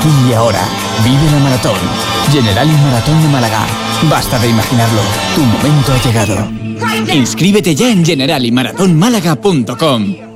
aquí y ahora. Vive la maratón. Generali Maratón de Málaga. Basta de imaginarlo. Tu momento ha llegado. Inscríbete ya en generaliMarathonMálaga.com.